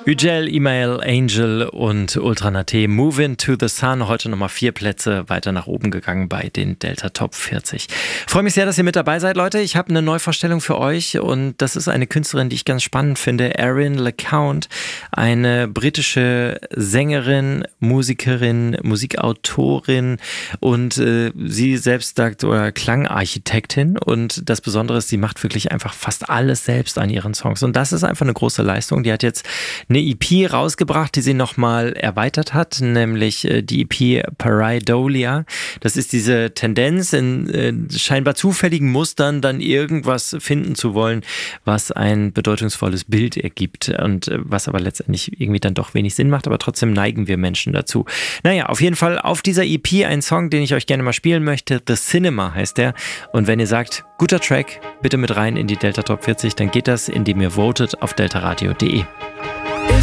Ügel, Email, Angel und Ultranate Moving to the Sun. Heute nochmal 4 Plätze weiter nach oben gegangen bei den Delta Top 40. Freue mich sehr, dass ihr mit dabei seid, Leute. Ich habe eine Neuvorstellung für euch und das ist eine Künstlerin, die ich ganz spannend finde. Erin LeCount, eine britische Sängerin, Musikerin, Musikautorin und sie selbst sagt, oder Klangarchitektin. Und das Besondere ist, sie macht wirklich einfach fast alles selbst an ihren Songs. Und das ist einfach eine große Leistung. Die hat jetzt eine EP rausgebracht, die sie nochmal erweitert hat, nämlich die EP Pareidolia. Das ist diese Tendenz, in scheinbar zufälligen Mustern dann irgendwas finden zu wollen, was ein bedeutungsvolles Bild ergibt und was aber letztendlich irgendwie dann doch wenig Sinn macht, aber trotzdem neigen wir Menschen dazu. Naja, auf jeden Fall auf dieser EP ein Song, den ich euch gerne mal spielen möchte. The Cinema heißt der. Und wenn ihr sagt, guter Track, bitte mit rein in die Delta Top 40, dann geht das, indem ihr votet auf deltaradio.de.